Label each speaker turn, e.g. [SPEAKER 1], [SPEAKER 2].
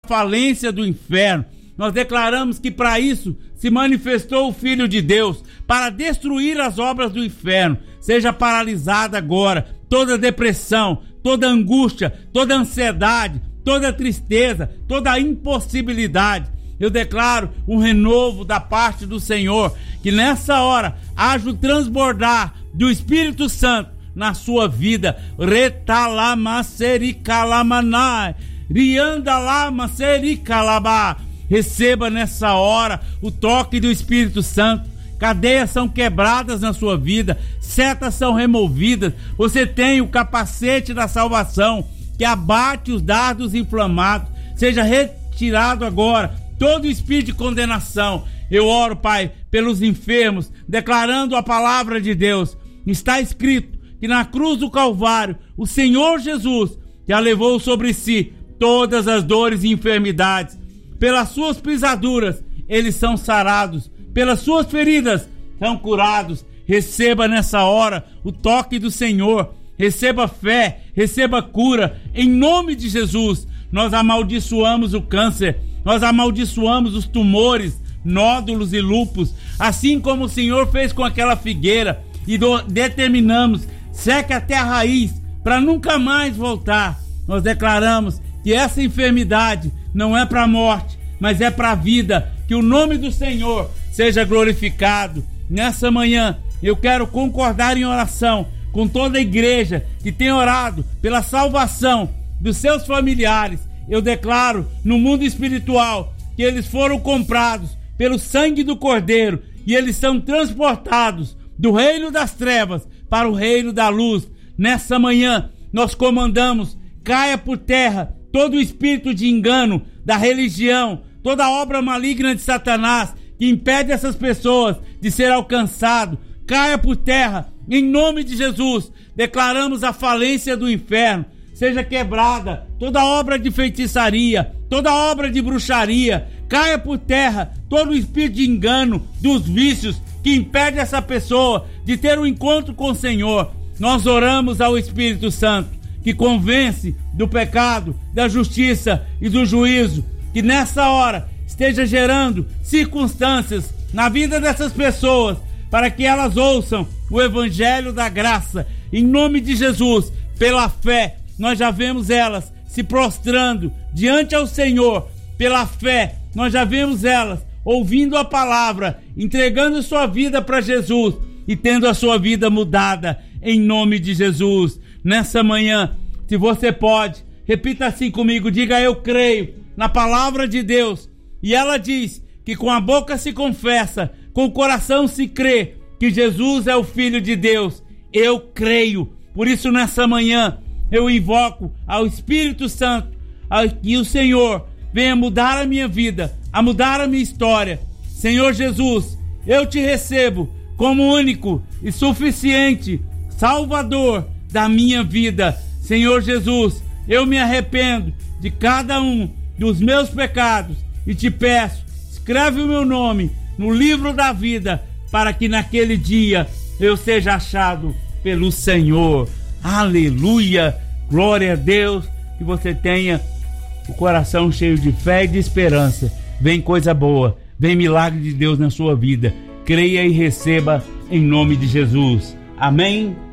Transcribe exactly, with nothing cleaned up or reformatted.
[SPEAKER 1] falência do inferno. Nós declaramos que para isso se manifestou o Filho de Deus, para destruir as obras do inferno. Seja paralisada agora toda depressão, toda angústia, toda ansiedade, toda tristeza, toda impossibilidade. Eu declaro um renovo da parte do Senhor, que nessa hora haja o transbordar do Espírito Santo na sua vida. Retalamasericalamanai, riandalamasericalabá. Receba nessa hora o toque do Espírito Santo. Cadeias são quebradas na sua vida, setas são removidas. Você tem o capacete da salvação que abate os dardos inflamados. Seja retirado agora todo espírito de condenação. Eu oro, Pai, pelos enfermos, declarando a palavra de Deus. Está escrito que na cruz do Calvário, o Senhor Jesus já levou sobre si todas as dores e enfermidades. Pelas suas pisaduras, eles são sarados. Pelas suas feridas, são curados. Receba nessa hora o toque do Senhor. Receba fé, receba cura. Em nome de Jesus, nós amaldiçoamos o câncer. Nós amaldiçoamos os tumores, nódulos e lúpus. Assim como o Senhor fez com aquela figueira. E do, determinamos, seque até a raiz, para nunca mais voltar. Nós declaramos que essa enfermidade não é para a morte, mas é para a vida. Que o nome do Senhor seja glorificado. Nessa manhã eu quero concordar em oração com toda a igreja que tem orado pela salvação dos seus familiares. Eu declaro no mundo espiritual que eles foram comprados pelo sangue do Cordeiro e eles são transportados do reino das trevas para o reino da luz. Nessa manhã nós comandamos, caia por terra todo o espírito de engano da religião, toda obra maligna de Satanás que impede essas pessoas de ser alcançado, caia por terra, em nome de Jesus. Declaramos a falência do inferno, seja quebrada toda obra de feitiçaria, toda obra de bruxaria, caia por terra todo o espírito de engano, dos vícios que impede essa pessoa de ter um encontro com o Senhor. Nós oramos ao Espírito Santo, que convence do pecado, da justiça e do juízo, que nessa hora esteja gerando circunstâncias na vida dessas pessoas, para que elas ouçam o Evangelho da graça. Em nome de Jesus, pela fé, nós já vemos elas se prostrando diante ao Senhor. Pela fé, nós já vemos elas ouvindo a palavra, entregando sua vida para Jesus e tendo a sua vida mudada, em nome de Jesus. Nessa manhã, se você pode, repita assim comigo, diga: eu creio na palavra de Deus, e ela diz que com a boca se confessa, com o coração se crê que Jesus é o Filho de Deus. Eu creio. Por isso nessa manhã eu invoco ao Espírito Santo, que o Senhor venha mudar a minha vida, a mudar a minha história. Senhor Jesus, eu te recebo como único e suficiente Salvador da minha vida. Senhor Jesus, eu me arrependo de cada um dos meus pecados e te peço, escreve o meu nome no livro da vida, para que naquele dia eu seja achado pelo Senhor. Aleluia, glória a Deus. Que você tenha o coração cheio de fé e de esperança. Vem coisa boa, vem milagre de Deus na sua vida. Creia e receba em nome de Jesus. Amém.